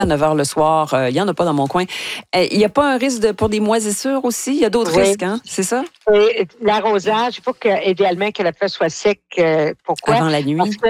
à 9 h le soir, il n'y en a pas dans mon coin. Il n'y a pas un risque pour des moisissures aussi? Il y a d'autres risques, hein? C'est ça? Et l'arrosage, il faut idéalement que la feuille soit sec. Pourquoi? Avant la nuit. Parce que